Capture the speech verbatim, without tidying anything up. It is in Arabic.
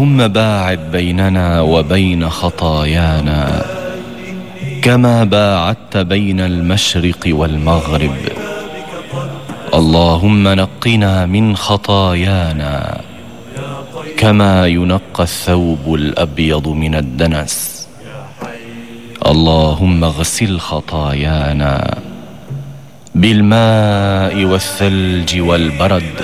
ثم باعد بيننا وبين خطايانا كما باعدت بين المشرق والمغرب. اللهم نقنا من خطايانا كما ينقى الثوب الأبيض من الدنس. اللهم اغسل خطايانا بالماء والثلج والبرد